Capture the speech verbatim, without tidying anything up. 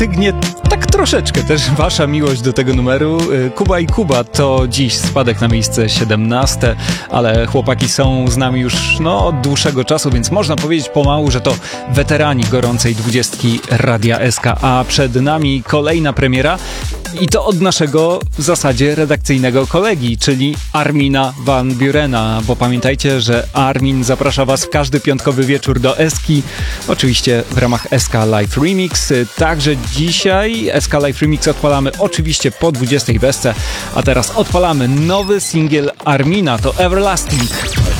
Tygnie tak troszeczkę też wasza miłość do tego numeru. Kuba i Kuba to dziś spadek na miejsce siedemnaste, ale chłopaki są z nami już no, od dłuższego czasu, więc można powiedzieć pomału, że to weterani gorącej dwudziestki Radia S K, a przed nami kolejna premiera i to od naszego w zasadzie redakcyjnego kolegi, czyli Armina van Burena, bo pamiętajcie, że Armin zaprasza was w każdy piątkowy wieczór do Eski, oczywiście w ramach S K Live Remix. Także dzisiaj S K Live Remix odpalamy oczywiście po dwudziestej desce, a teraz odpalamy nowy singiel Armina, to Everlasting.